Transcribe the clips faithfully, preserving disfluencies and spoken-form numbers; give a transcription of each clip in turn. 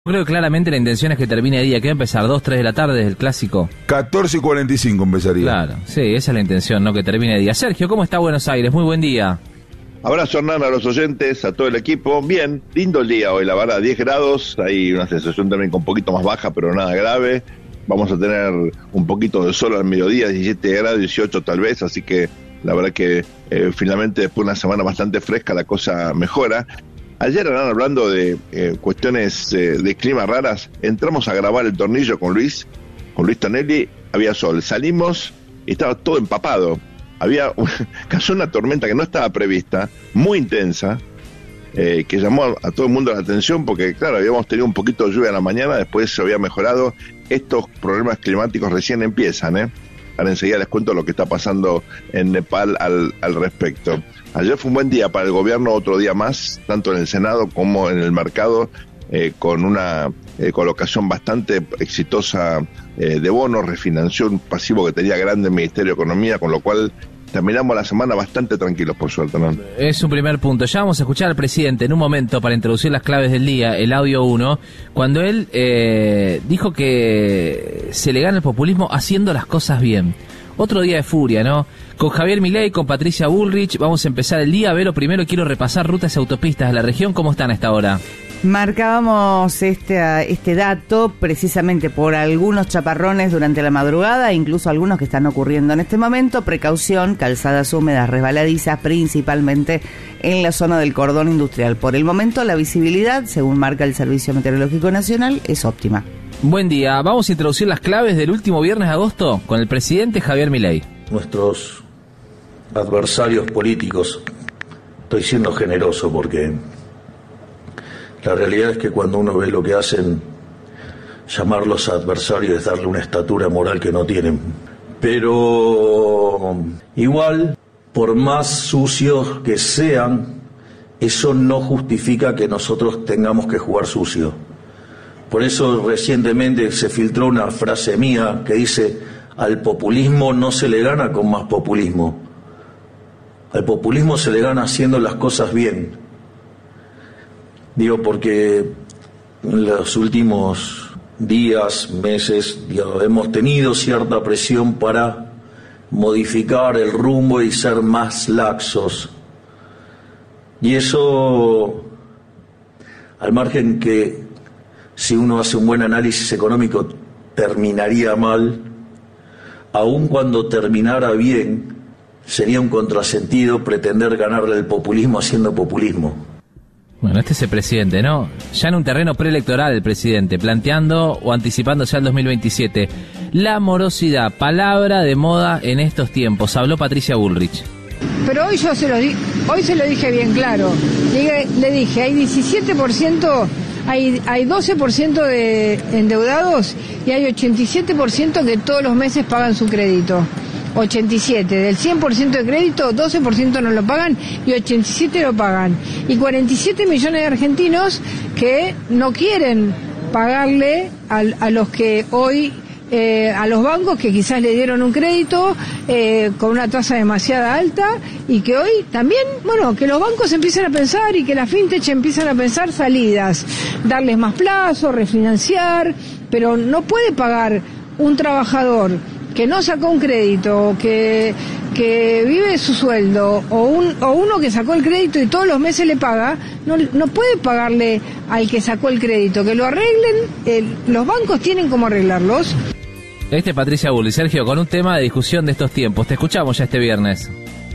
Creo que claramente la intención es que termine el día, que va a empezar dos, tres de la tarde desde el clásico. catorce y cuarenta y cinco empezaría. Claro, sí, esa es la intención, ¿no? Que termine el día. Sergio, ¿cómo está Buenos Aires? Muy buen día. Abrazo, Hernán, a los oyentes, a todo el equipo. Bien, lindo el día hoy, la verdad, diez grados, hay una sensación también con un poquito más baja, pero nada grave. Vamos a tener un poquito de sol al mediodía, diecisiete grados, dieciocho tal vez, así que la verdad que eh, finalmente después de una semana bastante fresca la cosa mejora. Ayer, Hernán, hablando de eh, cuestiones eh, de clima raras, entramos a grabar El Tornillo con Luis, con Luis Tonelli, había sol, salimos y estaba todo empapado. Había un, cayó una tormenta que no estaba prevista, muy intensa, eh, que llamó a, a todo el mundo la atención porque, claro, habíamos tenido un poquito de lluvia en la mañana, después se había mejorado. Estos problemas climáticos recién empiezan, ¿eh? Ahora enseguida les cuento lo que está pasando en Nepal al, al respecto. Ayer fue un buen día para el gobierno, otro día más, tanto en el Senado como en el mercado, eh, con una eh, colocación bastante exitosa eh, de bonos, refinanció un pasivo que tenía grande el Ministerio de Economía, con lo cual terminamos la semana bastante tranquilos, por suerte, ¿no? Es un primer punto. Ya vamos a escuchar al presidente en un momento para introducir las claves del día, el audio uno, cuando él eh, dijo que se le gana el populismo haciendo las cosas bien. Otro día de furia, ¿no? Con Javier Milei, con Patricia Bullrich, vamos a empezar el día. Pero primero quiero repasar rutas y autopistas de la región. ¿Cómo están a esta hora? Marcábamos este, este dato precisamente por algunos chaparrones durante la madrugada, incluso algunos que están ocurriendo en este momento. Precaución, calzadas húmedas, resbaladizas, principalmente en la zona del cordón industrial. Por el momento la visibilidad, según marca el Servicio Meteorológico Nacional, es óptima. Buen día, vamos a introducir las claves del último viernes de agosto con el presidente Javier Milei. Nuestros adversarios políticos, estoy siendo generoso porque la realidad es que cuando uno ve lo que hacen, llamarlos adversarios es darle una estatura moral que no tienen. Pero igual, por más sucios que sean, eso no justifica que nosotros tengamos que jugar sucio. Por eso recientemente se filtró una frase mía que dice: al populismo no se le gana con más populismo. Al populismo se le gana haciendo las cosas bien. Digo porque en los últimos días, meses, digo, hemos tenido cierta presión para modificar el rumbo y ser más laxos. Y eso, al margen que si uno hace un buen análisis económico terminaría mal, aun cuando terminara bien, sería un contrasentido pretender ganarle el populismo haciendo populismo. Bueno, este es el presidente, ¿no? Ya en un terreno preelectoral el presidente, planteando o anticipándose al dos mil veintisiete. La morosidad, palabra de moda en estos tiempos. Habló Patricia Bullrich. Pero hoy yo se lo di, hoy se lo dije bien claro. Le, le dije, hay diecisiete por ciento, hay, hay doce por ciento de endeudados y hay ochenta y siete por ciento que todos los meses pagan su crédito. ochenta y siete, del cien por ciento de crédito, doce por ciento no lo pagan y ochenta y siete lo pagan. Y cuarenta y siete millones de argentinos que no quieren pagarle a, a los que hoy, eh, a los bancos que quizás le dieron un crédito eh, con una tasa demasiado alta y que hoy también, bueno, que los bancos empiecen a pensar y que las fintech empiezan a pensar salidas, darles más plazo, refinanciar, pero no puede pagar un trabajador que no sacó un crédito, que que vive su sueldo, o un o uno que sacó el crédito y todos los meses le paga, no no puede pagarle al que sacó el crédito, que lo arreglen, eh, los bancos tienen cómo arreglarlos. Este es Patricia Bullrich. Sergio, con un tema de discusión de estos tiempos, te escuchamos ya este viernes.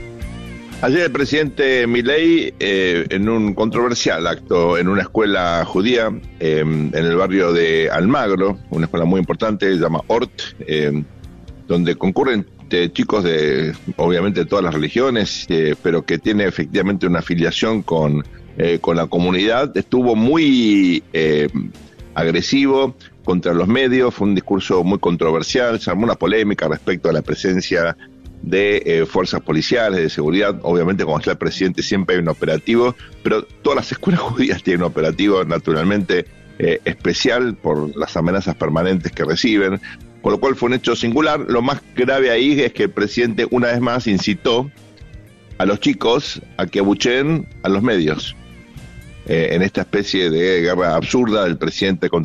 Ayer el presidente Milei, eh, en un controversial acto en una escuela judía, eh, en el barrio de Almagro, una escuela muy importante, se llama Ort, eh, donde concurren eh, chicos de, obviamente, de todas las religiones, eh, pero que tiene efectivamente una afiliación con, eh, con la comunidad. Estuvo muy eh, agresivo contra los medios, fue un discurso muy controversial, se armó una polémica respecto a la presencia de eh, fuerzas policiales, de seguridad. Obviamente, como está el presidente, siempre hay un operativo, pero todas las escuelas judías tienen un operativo, naturalmente, eh, especial por las amenazas permanentes que reciben. Con lo cual fue un hecho singular. Lo más grave ahí es que el presidente una vez más incitó a los chicos a que abucheen a los medios. eh, en esta especie de guerra absurda del presidente contra